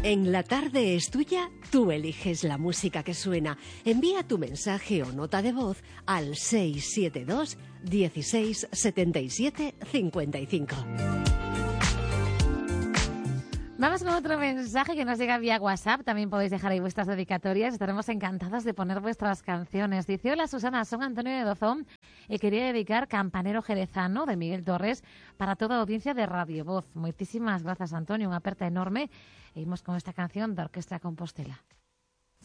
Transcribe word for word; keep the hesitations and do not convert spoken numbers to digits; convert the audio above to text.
En La Tarde es Tuya, tú eliges la música que suena. Envía tu mensaje o nota de voz al seis siete dos, dieciséis, setenta y siete, cincuenta y cinco. Vamos con otro mensaje que nos llega vía WhatsApp. También podéis dejar ahí vuestras dedicatorias. Estaremos encantadas de poner vuestras canciones. Dice: hola Susana, son Antonio de Dozón y quería dedicar Campanero Jerezano de Miguel Torres para toda audiencia de Radio Voz. Muchísimas gracias, Antonio. Una aperta enorme. E imos con esta canción de Orquestra Compostela.